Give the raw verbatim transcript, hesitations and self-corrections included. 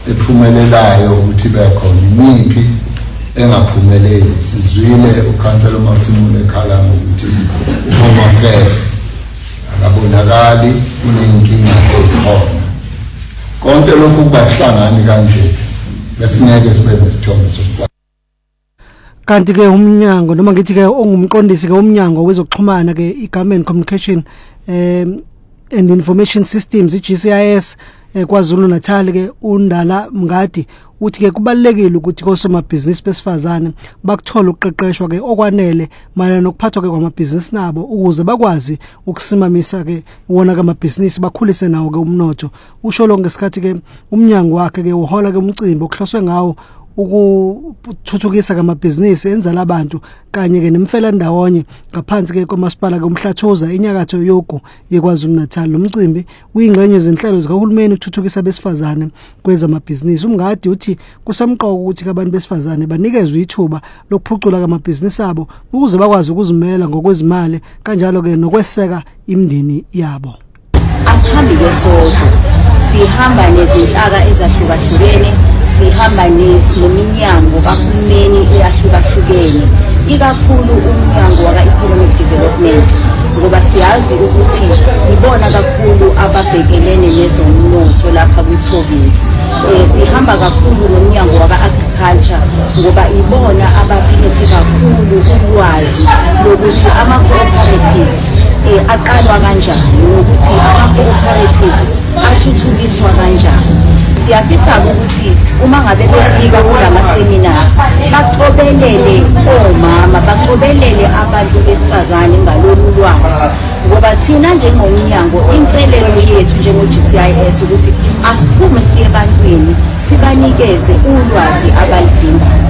ephumelelayo ukuthi bekhona imiphi engaphumeleli. Sizwile ukhansela uMasimule ekhala ngokuthi Home Affairs akabonakali kunenkinga ekhona. Konke lokhu kubasihlangani kanje besingeke sibe nesithombe sokuba. Kanti ke umnyango noma ngithi ke ongumqondisi ke umnyango wezokuxhumana ke iGovernment Communication um and Information Systems i-G C I S eKwaZulu Natal ke uNdala Mngadi uthi ke kubalekile ukuthi kosomabhizinisi besifazane bakuthola ukuqeqeshwa ke okwanele mayelana nokuphathwa ke kwamabhizinisi nabo ukuze bakwazi ukusimamisa ke wona kamabhizinisi bakhulise nawo ke umnotho. Usho lo ngesikhathi ke umnyango wakhe ke uhola ke umcimbi okuhloswe ngawo ukuthuthukisa kamabhizinisi enza labantu kanye ke nemfela ndawonye ngaphansi ke komasipala ke umhlathoza inyakatho yogu yeKwaZulu Natal. Lo mcimbi uyingxenye zenhlelo zikahulumeni ukuthuthukisa besifazane kwezamabhizinisi. Umngadi uthi kusemqoko ukuthi abantu besifazane banikezwe ithuba lokuphucula kamabhizinisi abo ukuze bakwazi ukuzimela ngokwezimali kanjalo ke nokweseka imindeni yabo. Asihambi kwesonto, sihamba nezinhlaka ezahlukahlukene, sihamba neminyango kahulumeni eyahlukahlukene, ikakhulu umnyango waka-Economic Development, ngoba siyazi ukuthi ibona kakhulu ababhekelene nezomnotho lapha kwi-province. Eh sihamba kakhulu nomnyango waka-Agriculture ngoba ibona abaphethe kakhulu ulwazi lokuthi ama-cooperatives eh aqalwa kanjani, ukuthi ama-cooperatives athuthukiswa kanjani. Siyafisa ukuthi uma ngabe befika kulama seminars bacobelele omama, bacobelele abantu besifazane ngalolu lwazi, ngoba thina njengomnyango inselelo yethu njengo-G C I S ukuthi asiphume siye ebantwini sibanikeze ulwazi abalidingayo.